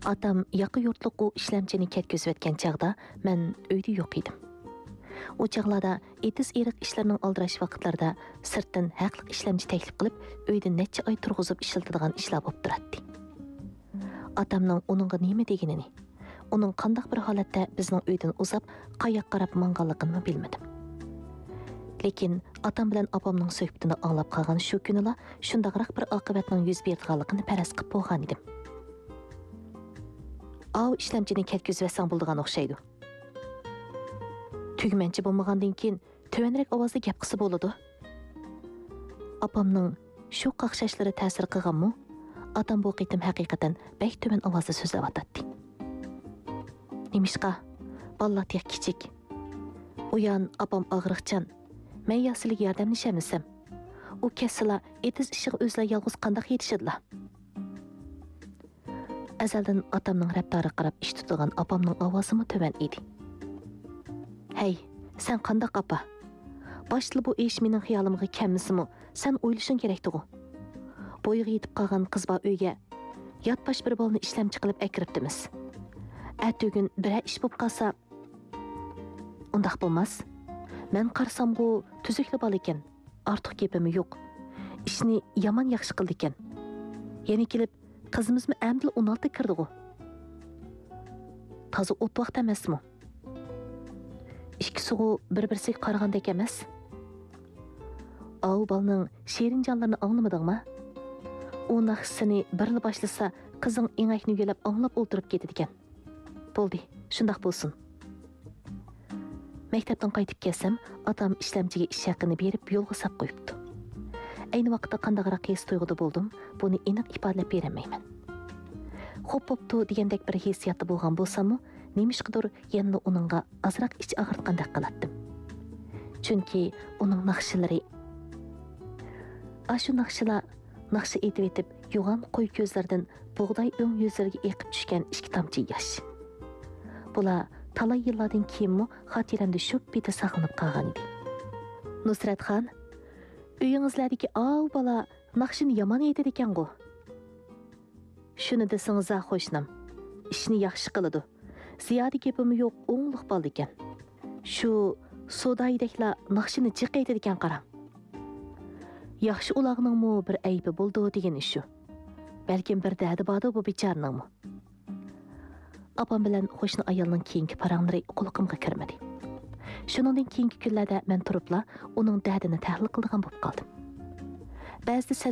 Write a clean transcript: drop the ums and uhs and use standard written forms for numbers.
Atam yaqı yurtluq o işlemchini ketkizib etgan chaqda men uyda yo'q edim. O chaqlarda etis eriq ishlarning aldirash vaqtlarida sirtdan haqliq ishlamchi taklif qilib, uyda necha oy turg'izib ishlatadigan ishlar bo'lib turadi. Atamning uningga nima deganini, uning qanday bir holatda bizning uydan uzab, qayoqqa qarab manganligini bilmadim. Lekin atam bilan opamning suhbatini anglab qolgan shu kunila shundaqroq bir oqibatning yuz berganligini faraz qilib bo'lgan edim. Av ishlamchini ketkizib etsang bo'ladigan o'xshaydi. Tugmanchi bo'lmagandan keyin tovanrak ovozda gap qilsa bo'ladi. Opamning shu qaqshashlari ta'sir qilganmi? Atam bu qitim haqiqatan bek tuvan ovozda so'zlayotdi. Nimishqa? Ballar tek kichik. Uyan opam og'riqchan. Men yaxshilik yordamlashamsam. U kasala etiz ishiga o'zlar yolg'iz qanday yetishadilar? Azaldan atamning raptoriga qarab ish tutgan opamning ovozimi tuvan edi. Hey, sen qanday apa? Boshli bu ish mening xiyolimga kelmasimi? Sen o'ylashing kerakdi-ku. Bo'yiga yetib qolgan qiz ba uyga yotbash bir bolni ishlamchi qilib akiribdimiz. Atugin bir ish bo'lib qolsa, undaq bo'lmas. Men qarsamgu tuzukli bola ekan. Ortiq gapim yo'q. Ishni yomon yaxshi qildi ekan. Yana kelib qizimizmi amdil 16 kirdi-ku. Toza o't vaqt emasmi? İkisi bir-birisiga qaragandek emas. Av balning sherin jonlarini anglamadingmi? U naqshini birli boshlasa, qizing engakni yelab anglab o'ltirib ketadi ekan. Bo'ldi, shundoq bo'lsin. Maktabdan qaytib kelsam, atam ishlamchiga ish haqini berib yo'lga sap qo'yibdi. Ayni vaqtda qandaqroq his tuyg'uda bo'ldim, buni aniq ifodalab berolmayman. Xo'p bo'pti degandek bir hissiyatda bo'lgan bo'lsam-mu, nemishqidir yanada uningga azroq ich og'ritgandek qilatdim. Chunki uning naqshlari ashu naqshlar naqshi etib yo'g'on qo'y ko'zlardan bug'doy o'ng yuzlariga eqib tushgan ikki tomchi yosh. Bular talay yillardan keyinmi xotiramda shu bita saqlanib qolgan edi. Nusratxon, uyingizlardagi av bola naqshini yomon aytadi ekan-ku. Shuni desangiz xo'shnam. Ishni yaxshi qiladi. Ziyoda gapim yo'q, o'ngliq bo'ldi ekan. Shu sodaydaklar naqshini jiq aytadi ekan qarang. Yaxshi ulag'ningmi bir aybi bo'ldi degani shu. Balkim bir dadi bordi bu bechorningmi. Opam bilan qo'shni ayolning keyingi paranglari quloqimga kirmadi. Shuningdan keyingi kunlarda men turibla uning dadini tahlil qilgan bo'lib qoldim. Ba'zida